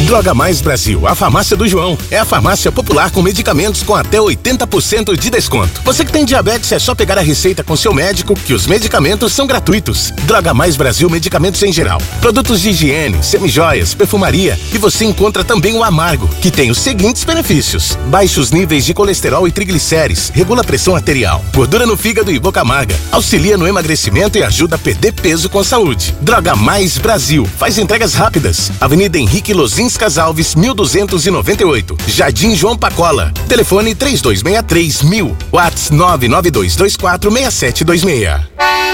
Droga Mais Brasil, a farmácia do João. É a farmácia popular com medicamentos com até 80% de desconto. Você que tem diabetes, é só pegar a receita com seu médico que os medicamentos são gratuitos. Droga Mais Brasil, medicamentos em geral. Produtos de higiene, semijoias, perfumaria. E você encontra também o Amargo, que tem os seguintes benefícios: baixos níveis de colesterol e triglicérides, regula a pressão arterial, gordura no fígado e boca amarga, auxilia no emagrecimento e ajuda a perder peso com saúde. Droga Mais Brasil, faz entregas rápidas. Avenida Henrique Lozinskas Alves, 1298. Jardim João Pacola. Telefone 3263 1000. WhatsApp 992246726.